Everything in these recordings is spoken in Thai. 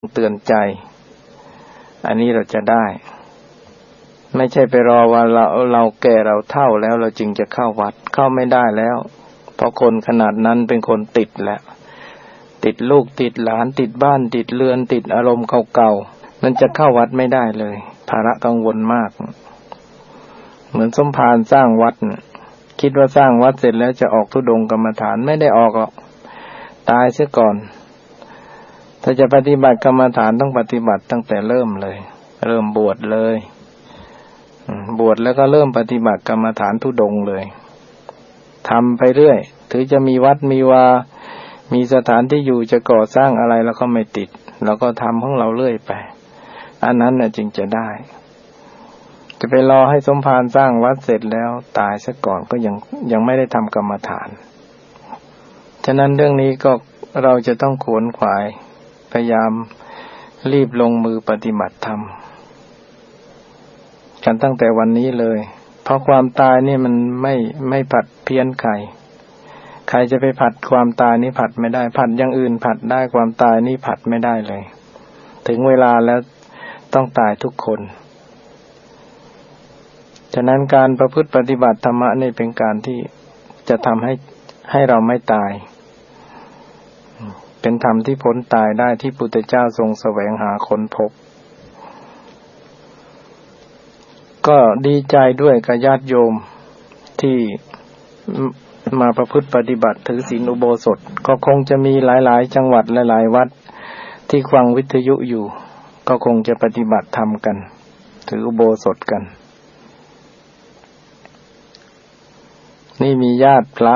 เตือนใจอันนี้เราจะได้ไม่ใช่ไปรอว่าเราแก่เราเฒ่าแล้วเราจึงจะเข้าวัดเข้าไม่ได้แล้วเพราะคนขนาดนั้นเป็นคนติดแล้วติดลูกติดหลานติดบ้านติดเรือนติดอารมณ์เก่าๆมันจะเข้าวัดไม่ได้เลยภาระกังวลมากเหมือนสมภารสร้างวัดคิดว่าสร้างวัดเสร็จแล้วจะออกธุดงค์กรรมฐานไม่ได้ออกหรอกตายเสียก่อนถ้าจะปฏิบัติกรรมฐานต้องปฏิบัติตั้งแต่เริ่มเลยเริ่มบวชเลยบวชแล้วก็เริ่มปฏิบัติกรรมฐานธุดงค์เลยทำไปเรื่อยถึงจะมีวัดมีวามีสถานที่อยู่จะก่อสร้างอะไรแล้วก็ไม่ติดเราก็ทำของเราเรื่อยไปอันนั้นน่ะจึงจะได้จะไปรอให้สมภารสร้างวัดเสร็จแล้วตายซะก่อนก็ยังไม่ได้ทำกรรมฐานฉะนั้นเรื่องนี้ก็เราจะต้องขวนขวายพยายามรีบลงมือปฏิบัติธรรมกันตั้งแต่วันนี้เลยเพราะความตายนี่มันไม่ผัดเพี้ยนใครจะไปผัดความตายนี่ผัดไม่ได้ผัดอย่างอื่นผัดได้ความตายนี่ผัดไม่ได้เลยถึงเวลาแล้วต้องตายทุกคนฉะนั้นการประพฤติปฏิบัติธรรมะนี่เป็นการที่จะทำให้เราไม่ตายเป็นธรรมที่พ้นตายได้ที่พุทธเจ้าทรงแสวงหาค้นพบก็ดีใจด้วยกับญาติโยมที่มาประพฤติปฏิบัติถือศีลอุโบสถก็คงจะมีหลายๆจังหวัดหลายๆวัดที่ฟังวิทยุอยู่ก็คงจะปฏิบัติธรรมกันถืออุโบสถกันนี่มีญาติพระ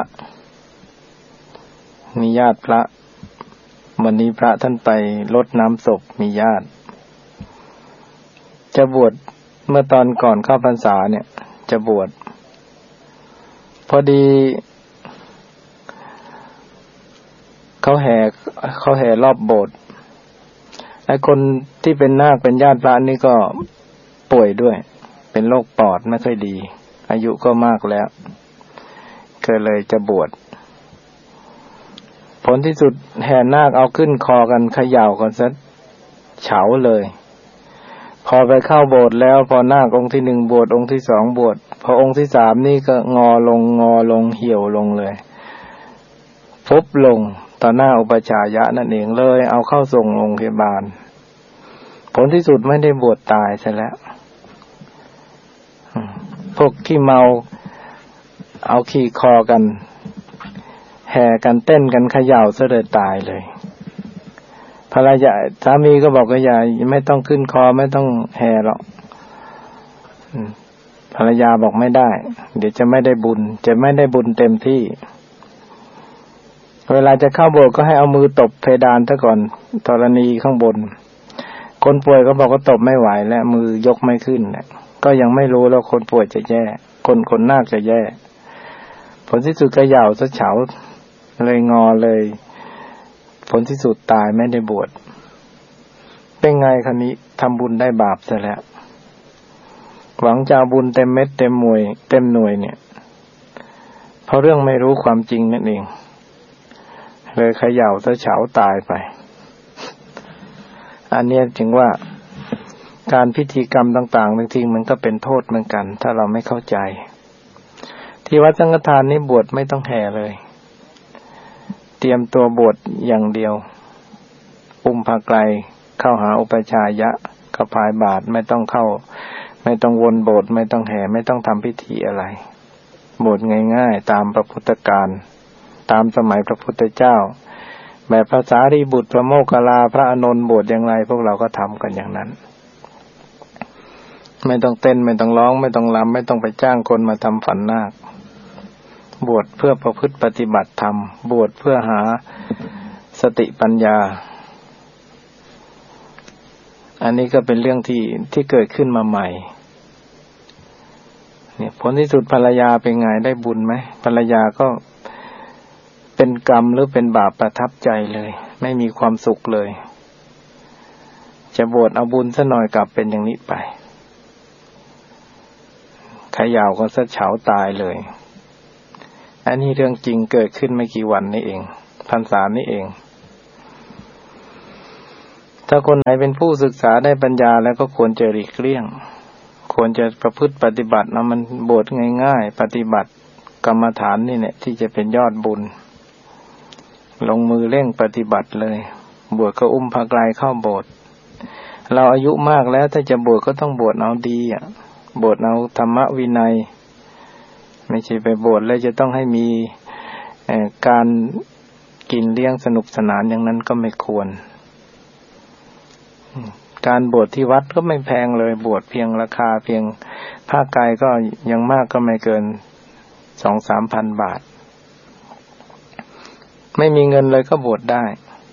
วันนี้พระท่านไปรดน้ำศพมีญาติจะบวชเมื่อตอนก่อนเข้าพรรษาเนี่ยจะบวชพอดีเขาแห่รอบโบสถ์ไอ้คนที่เป็นนาคเป็นญาติพระนี่ก็ป่วยด้วยเป็นโรคปอดไม่ค่อยดีอายุก็มากแล้วก็เลยจะบวชผลที่สุดแห่นาคเอาขึ้นคอกันเขย่ากันซะเฉาเลยพอไปเข้าโบสถ์แล้วพอนาคองค์ที่หนึ่งบวชองค์ที่สองบวชพอองค์ที่สามนี่ก็งอลงเหี่ยวลงเลยฟุบลงต่อหน้าอุปัชฌายะนั่นเองเลยเอาเข้าส่งโรงพยาบาลผลที่สุดไม่ได้บวชตายซะแล้วพวกขี้เมาเอาขี่คอกันแห่กันเต้นกันเขย่าซะเลยตายเลยภรรยาสามีก็บอกว่าอย่าไม่ต้องขึ้นคอไม่ต้องแห่หรอกภรรยาบอกไม่ได้เดี๋ยวจะไม่ได้บุญเต็มที่เวลาจะเข้าโบสถ์ก็ให้เอามือตบเพดานซะก่อนธรณีข้างบนคนป่วยก็บอกว่าตบไม่ไหวแล้วมือยกไม่ขึ้นเนี่ยก็ยังไม่รู้แล้วคนป่วยจะแย่คนนาคจะแย่ผลที่สุดก็เหย่าซะเฉาเลยงอเลยผลที่สุดตายไม่ได้บวชเป็นไงคันนี้ทำบุญได้บาปซะแล้วหวังจะบุญเต็มเม็ดเต็มหน่วยเนี่ยเพราะเรื่องไม่รู้ความจริงนั่นเองเลยเขย่าซะเฉาตายไปอันนี้จึงว่าการพิธีกรรมต่างๆบางทีมันก็เป็นโทษเหมือนกันถ้าเราไม่เข้าใจที่วัดสังฆทานนี่บวชไม่ต้องแห่เลยเตรียมตัวบวชอย่างเดียวอุ้มผ้าไตรเข้าหาอุปัชฌายะกระพายบาตรไม่ต้องวนโบสถ์ไม่ต้องแห่ไม่ต้องทำพิธีอะไรบวชง่ายๆตามพระพุทธการตามสมัยพระพุทธเจ้าแบบพระสารีบุตรพระโมคคัลลาพระอานนท์บวชอย่างไรพวกเราก็ทำกันอย่างนั้นไม่ต้องเต้นไม่ต้องร้องไม่ต้องรำไม่ต้องไปจ้างคนมาทำฝันนาคบวชเพื่อประพฤติปฏิบัติธรรมบวชเพื่อหาสติปัญญาอันนี้ก็เป็นเรื่องที่เกิดขึ้นมาใหม่เนี่ยผลที่สุดภรรยาเป็นไงได้บุญไหมภรรยาก็เป็นกรรมหรือเป็นบาปประทับใจเลยไม่มีความสุขเลยจะบวชเอาบุญซะหน่อยกลับเป็นอย่างนี้ไปเขย่าก็ซะเฉาตายเลยอันนี้เรื่องจริงเกิดขึ้นไม่กี่วันนี่เองพรรษานี่เองถ้าคนไหนเป็นผู้ศึกษาได้ปัญญาแล้วก็ควรจะหลีกเลี่ยงควรจะประพฤติปฏิบัตินะมันบวชง่ายๆปฏิบัติกรรมฐานนี่เนี่ยที่จะเป็นยอดบุญลงมือเร่งปฏิบัติเลยบวชก็อุ้มพาไกลเข้าโบสถ์เราอายุมากแล้วถ้าจะบวชก็ต้องบวชเอาดีบวชเอาธรรมวินัยไม่ใช่ไปบวชแล้วจะต้องให้มีการกินเลี้ยงสนุกสนานอย่างนั้นก็ไม่ควรการบวชที่วัดก็ไม่แพงเลยบวชเพียงราคาเพียงผ้าไกลก็ยังมากก็ไม่เกิน 2-3,000 บาทไม่มีเงินเลยก็บวชได้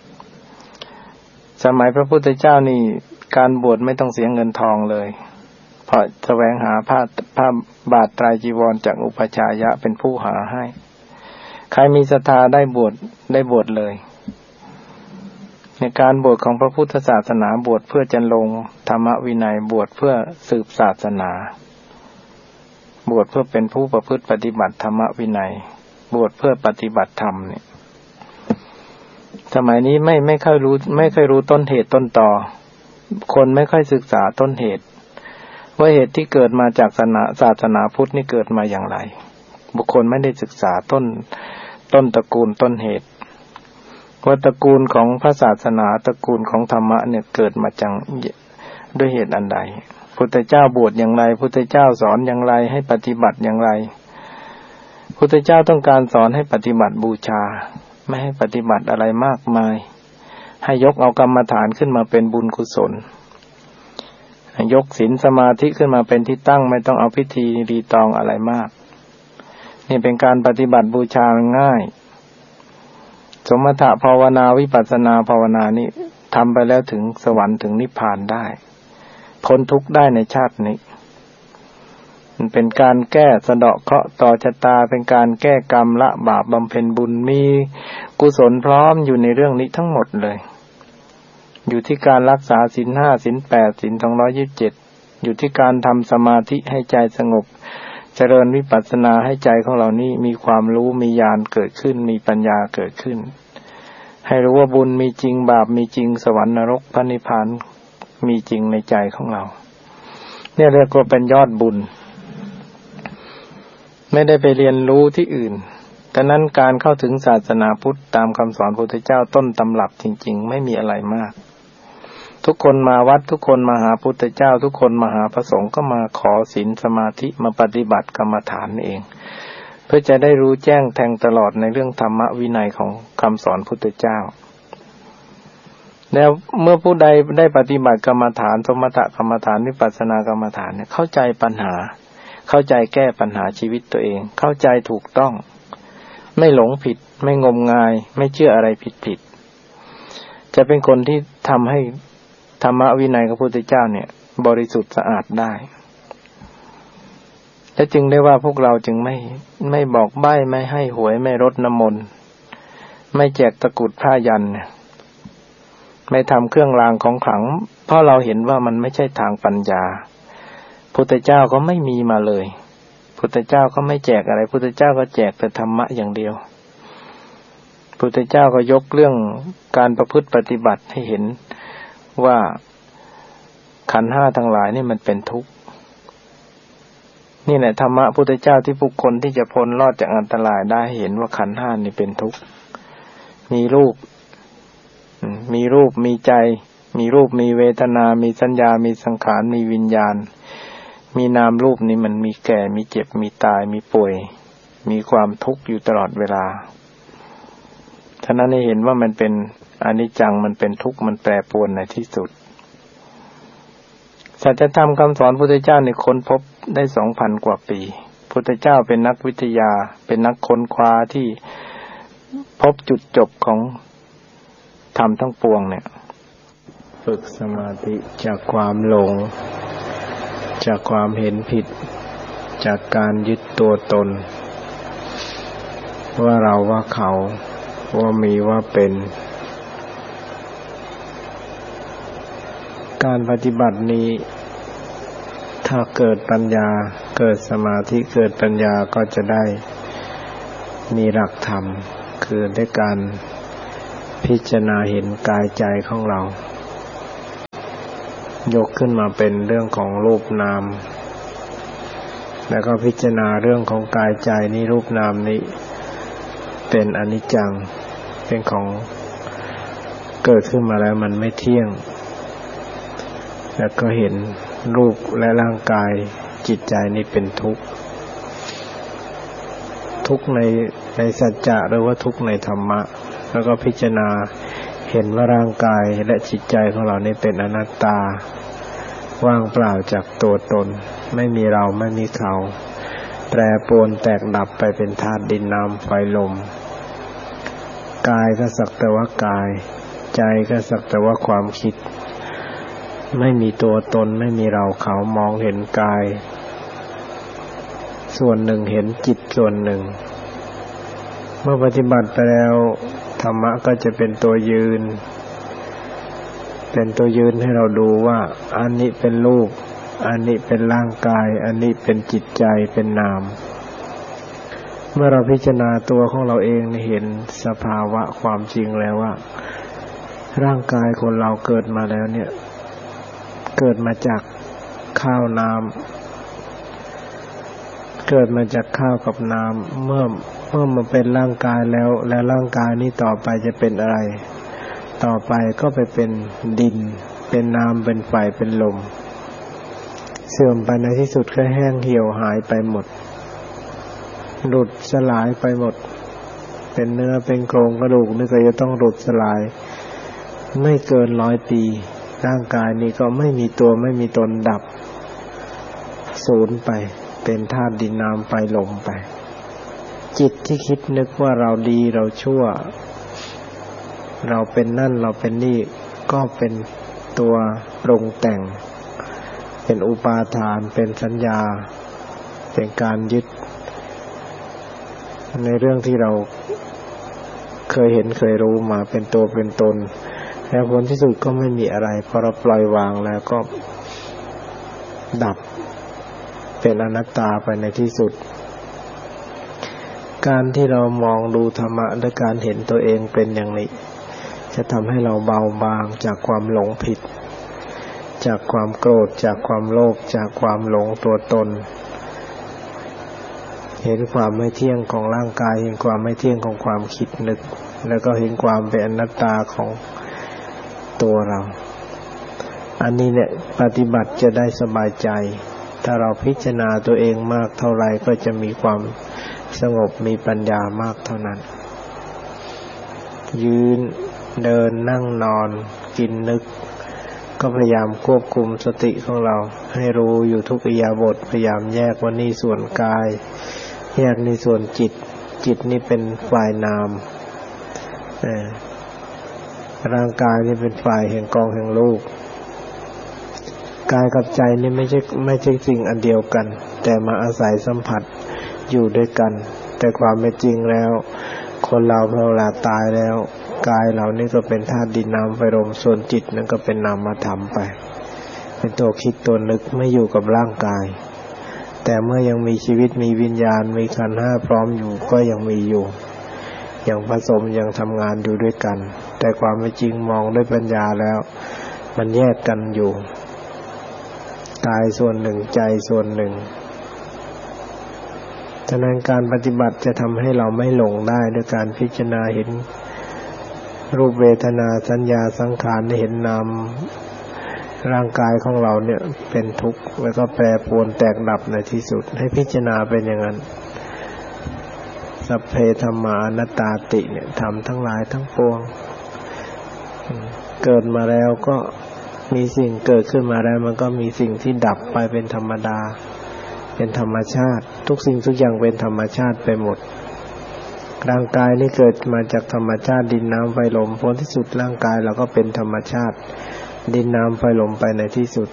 สมัยพระพุทธเจ้านี่การบวชไม่ต้องเสียเงินทองเลยเพราะแสวงหาผ้าบาตรไตรจีวรจากอุปัชฌายะเป็นผู้หาให้ใครมีศรัทธาได้บวชเลยในการบวชของพระพุทธศาสนาบวชเพื่อจะลงธรรมวินัยบวชเพื่อสืบศาสนาบวชเพื่อเป็นผู้ประพฤติปฏิบัติธรรมวินัยบวชเพื่อปฏิบัติธรรมเนี่ยสมัยนี้ไม่ค่อยรู้ต้นเหตุต้นตอคนไม่ค่อยศึกษาต้นเหตุว่าเหตุที่เกิดมาจากศาสนาพุทธนี่เกิดมาอย่างไรบุคคลไม่ได้ศึกษาต้นตระกูลต้นเหตุว่าตระกูลของพระศาสนาตระกูลของธรรมะเนี่ยเกิดมาจากด้วยเหตุอันใดพุทธเจ้าบวชอย่างไรพุทธเจ้าสอนอย่างไรให้ปฏิบัติอย่างไรพุทธเจ้าต้องการสอนให้ปฏิบัติบูชาไม่ให้ปฏิบัติอะไรมากมายให้ยกเอากรรมฐานขึ้นมาเป็นบุญกุศลยกศีลสมาธิขึ้นมาเป็นที่ตั้งไม่ต้องเอาพิธีรีตองอะไรมากนี่เป็นการปฏิบัติบูชาง่ายสมถะภาวนาวิปัสสนาภาวนานี่ทำไปแล้วถึงสวรรค์ถึงนิพพานได้พ้นทุกข์ได้ในชาตินี้มันเป็นการแก้สะเดาะเคราะห์ต่อชะตาเป็นการแก้กรรมละบาปบำเพ็ญบุญมีกุศลพร้อมอยู่ในเรื่องนี้ทั้งหมดเลยอยู่ที่การรักษาศีล 5 ศีล 8 ศีล 227อยู่ที่การทำสมาธิให้ใจสงบเจริญวิปัสสนาให้ใจของเรานี่มีความรู้มีญาณเกิดขึ้นมีปัญญาเกิดขึ้นให้รู้ว่าบุญมีจริงบาปมีจริงสวรรค์นรกพระนิพพานมีจริงในใจของเราเนี่ยเรียกว่าเป็นยอดบุญไม่ได้ไปเรียนรู้ที่อื่นแต่นั้นการเข้าถึงศาสนาพุทธตามคำสอนพระพุทธเจ้าต้นตำรับจริงๆไม่มีอะไรมากทุกคนมาวัดทุกคนมาหาพุทธเจ้าทุกคนมาหาพระสงฆ์ก็มาขอศีลสมาธิมาปฏิบัติกรรมฐานเองเพื่อจะได้รู้แจ้งแทงตลอดในเรื่องธรรมวินัยของคำสอนพุทธเจ้าแล้วเมื่อผู้ใดได้ปฏิบัติกรรมฐานสมถกรรมฐานวิปัสสนากรรมฐานเนี่ยเข้าใจปัญหาเข้าใจแก้ปัญหาชีวิตตัวเองเข้าใจถูกต้องไม่หลงผิดไม่งมงายไม่เชื่ออะไรผิดจะเป็นคนที่ทำให้ธรรมวินัยของพระพุทธเจ้าเนี่ยบริสุทธิ์สะอาดได้และจึงได้ว่าพวกเราจึงไม่บอกใบ้ไม่ให้หวยไม่รดน้ำมนต์ไม่แจกตะกรุดผ้ายันไม่ทำเครื่องรางของขลังเพราะเราเห็นว่ามันไม่ใช่ทางปัญญาพุทธเจ้าก็ไม่มีมาเลยพุทธเจ้าก็ไม่แจกอะไรพุทธเจ้าก็แจกแต่ธรรมะอย่างเดียวพุทธเจ้าก็ยกเรื่องการประพฤติปฏิบัติให้เห็นว่าขันธ์5ทั้งหลายนี่มันเป็นทุกข์นี่แหละธรรมะพุทธเจ้าที่บุคคลที่จะพ้นรอดจากอันตรายได้เห็นว่าขันธ์5นี่เป็นทุกข์มีรูปมีใจมีรูปมีเวทนามีสัญญามีสังขารมีวิญญาณมีนามรูปนี้มันมีแก่มีเจ็บมีตายมีป่วยมีความทุกข์อยู่ตลอดเวลาฉะนั้นให้เห็นว่ามันเป็นอนิจจังมันเป็นทุกข์มันแปรปรวนในที่สุดสัจธรรมคำสอนพุทธเจ้าเนี่ยค้นพบได้ 2,000 กว่าปีพุทธเจ้าเป็นนักวิทยาเป็นนักค้นคว้าที่พบจุดจบของธรรมทั้งปวงเนี่ยฝึกสมาธิจากความหลงจากความเห็นผิดจากการยึดตัวตนว่าเราว่าเขาว่ามีว่าเป็นการปฏิบัตินี้ถ้าเกิดปัญญาเกิดสมาธิเกิดปัญญาก็จะได้มีหลักธรรมคือได้การพิจารณาเห็นกายใจของเรายกขึ้นมาเป็นเรื่องของรูปนามแล้วก็พิจารณาเรื่องของกายใจนี้รูปนามนี้เป็นอนิจจังเป็นของเกิดขึ้นมาแล้วมันไม่เที่ยงแล้วก็เห็นรูปและร่างกายจิตใจนี้เป็นทุกข์ทุกข์ในสัจจะหรือว่าทุกข์ในธรรมะแล้วก็พิจารณาเห็นว่าร่างกายและจิตใจของเรานี้เป็นอนัตตาว่างเปล่าจากตัวตนไม่มีเราไม่มีเขาแปรปรวนแตกดับไปเป็นธาตุดินน้ำไฟลมกายก็สักแต่ว่ากายใจก็สักแต่ว่าความคิดไม่มีตัวตนไม่มีเราเขามองเห็นกายส่วนหนึ่งเห็นจิตส่วนหนึ่งเมื่อปฏิบัติไปแล้วธรรมะก็จะเป็นตัวยืนให้เราดูว่าอันนี้เป็นรูปอันนี้เป็นร่างกายอันนี้เป็นจิตใจเป็นนามเมื่อเราพิจารณาตัวของเราเองเห็นสภาวะความจริงแล้วว่าร่างกายคนเราเกิดมาแล้วเนี่ยเกิดมาจากข้าวน้ำเกิดมาจากข้าวกับน้ำเมื่อมาเป็นร่างกายแล้วร่างกายนี้ต่อไปจะเป็นอะไรต่อไปก็ไปเป็นดินเป็นน้ำเป็นไฟเป็นลมเสื่อมไปในที่สุดก็แห้งเหี่ยวหายไปหมดหลุดสลายไปหมดเป็นเนื้อเป็นโครงกระดูกนี่ก็จะต้องหลุดสลายไม่เกิน100 ปีร่างกายนี้ก็ไม่มีตัวไม่มีตนดับสูญไปเป็นธาตุดินน้ำไฟลมไปจิตที่คิดนึกว่าเราดีเราชั่วเราเป็นนั่นเราเป็นนี่ก็เป็นตัวปรุงแต่งเป็นอุปาทานเป็นสัญญาเป็นการยึดในเรื่องที่เราเคยเห็นเคยรู้มาเป็นตัวเป็นตนแล้วผลที่สุดก็ไม่มีอะไรพอเราปล่อยวางแล้วก็ดับเป็นอนัตตาไปในที่สุดการที่เรามองดูธรรมะด้วยการเห็นตัวเองเป็นอย่างนี้จะทำให้เราเบาบางจากความหลงผิดจากความโกรธจากความโลภจากความหลงตัวตนเห็นความไม่เที่ยงของร่างกายเห็นความไม่เที่ยงของความคิดนึกแล้วก็เห็นความเป็นอนัตตาของตัวเราอันนี้เนี่ยปฏิบัติจะได้สบายใจถ้าเราพิจารณาตัวเองมากเท่าไรก็จะมีความสงบมีปัญญามากเท่านั้นยืนเดินนั่งนอนกินนึกก็พยายามควบคุมสติของเราให้รู้อยู่ทุกอิริยาบถพยายามแยกว่านี่ส่วนกายแยกนี่ส่วนจิตนี่เป็นฝ่ายนามร่างกายนี่เป็นฝ่ายแห่งกองแห่งรูปกายกับใจนี่ไม่ใช่สิ่งอันเดียวกันแต่มาอาศัยสัมผัสอยู่ด้วยกันแต่ความเป็นจริงแล้วคนเราเวลาตายแล้วกายเรานี่ก็เป็นธาตุดินน้ำไฟลมส่วนจิตนั่นก็เป็นนามธรรมไปเป็นตัวคิดตัวนึกไม่อยู่กับร่างกายแต่เมื่อยังมีชีวิตมีวิญญาณมีขันธ์ห้าพร้อมอยู่ก็ยังมีอยู่ยังผสมยังทำงานอยู่ด้วยกันแต่ความเป็นจริงมองด้วยปัญญาแล้วมันแยกกันอยู่กายส่วนหนึ่งใจส่วนหนึ่งฉะนั้นการปฏิบัติจะทำให้เราไม่หลงได้ด้วยการพิจารณาเห็นรูปเวทนาสัญญาสังขารเห็นนามร่างกายของเราเนี่ยเป็นทุกข์แล้วก็แปรปรวนแตกดับในที่สุดให้พิจารณาเป็นอย่างนั้นสัพเพธัมมาอนัตตาติเนี่ยธรรมทั้งหลายทั้งปวงเกิดมาแล้วก็มีสิ่งเกิดขึ้นมาแล้วมันก็มีสิ่งที่ดับไปเป็นธรรมดาเป็นธรรมชาติทุกสิ่งทุกอย่างเป็นธรรมชาติไปหมดร่างกายนี่เกิดมาจากธรรมชาติดินน้ำไฟลมผลที่สุดร่างกายเราก็เป็นธรรมชาติดินน้ำไฟลมไปในที่สุด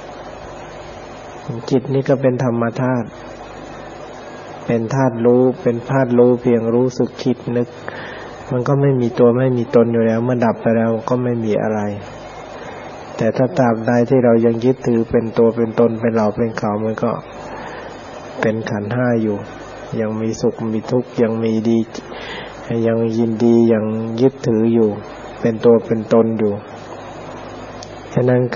จิตนี่ก็เป็นธรรมธาตุเป็นธาตุรู้เป็นธาตุรู้เพียงรู้สึกคิดนึกมันก็ไม่มีตัวไม่มีตนอยู่แล้วเมื่อดับไปแล้วก็ไม่มีอะไรแต่ถ้าตราบใดที่เรายังยึดถือเป็นตัวเป็นตนเป็นเราเป็นเขามันก็เป็นขันธ์ห้าอยู่ยังมีสุขมีทุกข์ยังมีดียังยินดียังยึดถืออยู่เป็นตัวเป็นตนอยู่ฉะนั้น